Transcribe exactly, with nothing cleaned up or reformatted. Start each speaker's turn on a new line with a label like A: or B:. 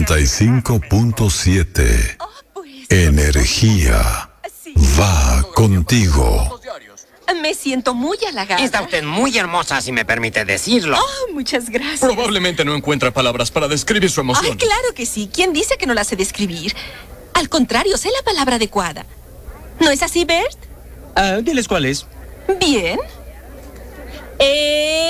A: noventa y cinco punto siete. Energía va contigo.
B: Me siento muy halagada.
C: Está usted muy hermosa, si me permite decirlo.
B: Oh, muchas gracias.
D: Probablemente no encuentra palabras para describir su emoción.
B: Ay, claro que sí. ¿Quién dice que no la sé describir? Al contrario, sé la palabra adecuada. ¿No es así, Bert?
E: Ah, diles cuál es.
B: Bien. Eh...